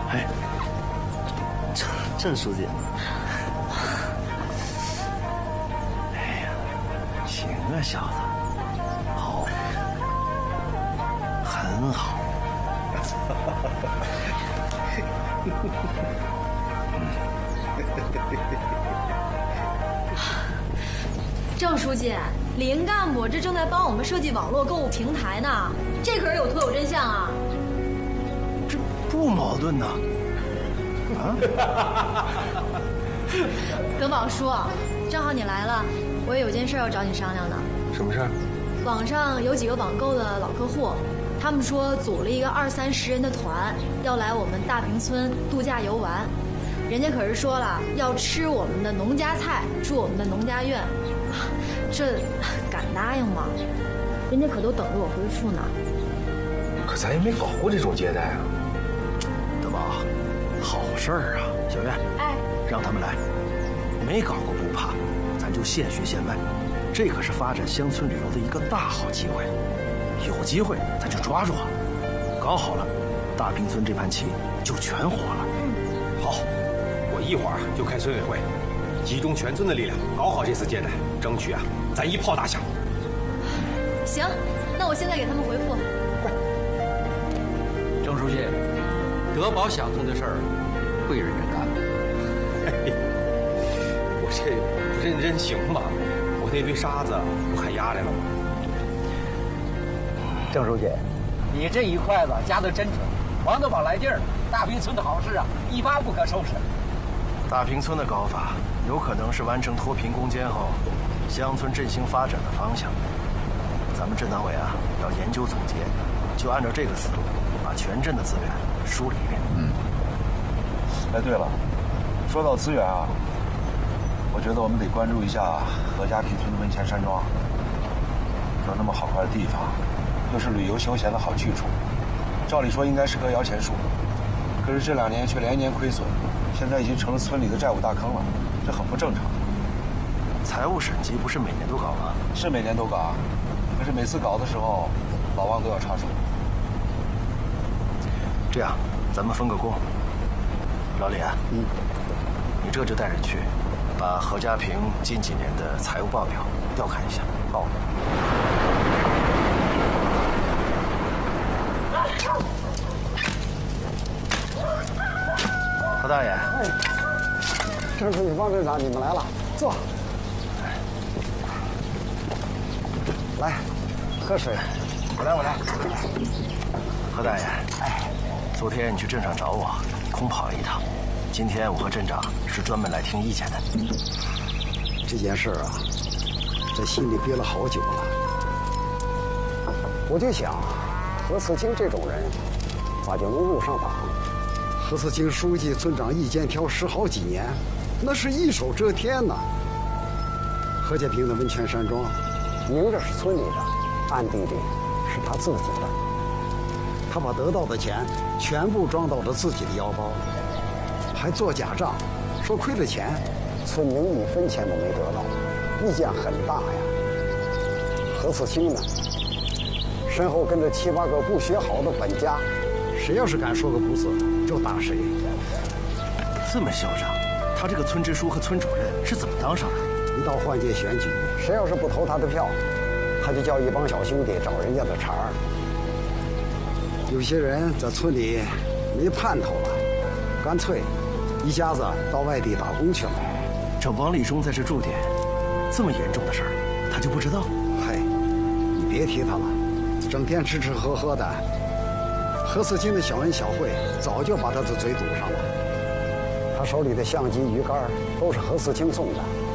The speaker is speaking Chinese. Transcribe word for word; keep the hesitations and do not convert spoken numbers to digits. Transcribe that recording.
哎，郑郑书记，哎呀，行啊，小子，好，很好。 郑书记，林干部这正在帮我们设计网络购物平台呢，这可是有图有真相啊！ 这不矛盾呐。啊？ 耿宝叔，正好你来了，我也有件事要找你商量呢。 什么事儿？ 网上有几个网购的老客户，他们说组了一个二三十人的团，要来我们大坪村度假游玩。人家可是说了，要吃我们的农家菜，住我们的农家院。这敢答应吗？人家可都等着我回复呢。 可咱也没搞过这种接待啊。 德宝，好事儿啊！小月， 哎， 让他们来，没搞过不怕，咱就现学现卖。这可是发展乡村旅游的一个大好机会，有机会咱就抓住啊！搞好了，大坪村这盘棋就全活了。 嗯，好，我一会儿就开村委会，集中全村的力量，搞好这次接待，争取啊，咱一炮打响。 行，那我现在给他们回复。 快， 郑书记，德宝想通的事儿，会认真干。 嘿，我这认真行吗？我那堆沙子不还压来了吗？ 郑书记，你这一筷子夹得真准，王德宝来劲儿了，大坪村的好事啊，一发不可收拾。 大坪村的搞法，有可能是完成脱贫攻坚后，乡村振兴发展的方向。咱们镇党委啊，要研究总结，就按照这个思路，把全镇的资源梳理一遍。 嗯。哎，对了，说到资源啊，我觉得我们得关注一下何家坪村的温泉山庄。有那么好块的地方，又是旅游休闲的好去处，照理说应该是棵摇钱树，可是这两年却连年亏损，现在已经成了村里的债务大坑了，这很不正常。 财务审计不是每年都搞吗？ 是每年都搞，可是每次搞的时候，老王都要插手。 这样，咱们分个工。老李啊，嗯，你这就带人去，把何家坪近几年的财务报表调看一下。好。何大爷， 哎，郑书记、王镇长，你们来了，坐。来，喝水。 我来，我来。 何大爷，哎，昨天你去镇上找我，空跑了一趟。今天我和镇长是专门来听意见的。 这件事啊，在心里憋了好久了。我就想，何次清这种人，咋就能入上党？何次清书记、村长意见挑十好几年，那是一手遮天呐。何家坪的温泉山庄，明着是村里的，暗地里是他自己的。他把得到的钱全部装到了自己的腰包，还做假账，说亏了钱，村民一分钱都没得到，意见很大呀。何次清呢，身后跟着七八个不学好的本家，谁要是敢说个不字，就打谁。 这么嚣张，他这个村支书和村主任是怎么当上的？ 一到换届选举，谁要是不投他的票，他就叫一帮小兄弟找人家的茬儿。有些人在村里没盼头了，干脆一家子到外地打工去了。 这王立忠在这驻点，这么严重的事儿，他就不知道？ 嗨，你别提他了，整天吃吃喝喝的。何次清的小恩小惠早就把他的嘴堵上了。他手里的相机、鱼竿都是何次清送的。